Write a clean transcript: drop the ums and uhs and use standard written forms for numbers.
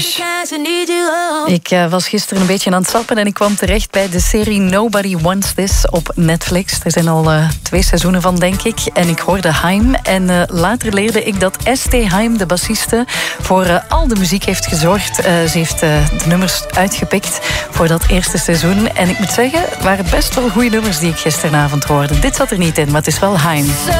Ik was gisteren een beetje aan het zappen en ik kwam terecht bij de serie Nobody Wants This op Netflix. Er zijn al 2 seizoenen van, denk ik. En ik hoorde Haim. En later leerde ik dat St. Haim, de bassiste, voor al de muziek heeft gezorgd. Ze heeft de nummers uitgepikt voor dat eerste seizoen. En ik moet zeggen, het waren best wel goede nummers die ik gisteravond hoorde. Dit zat er niet in, maar het is wel Haim.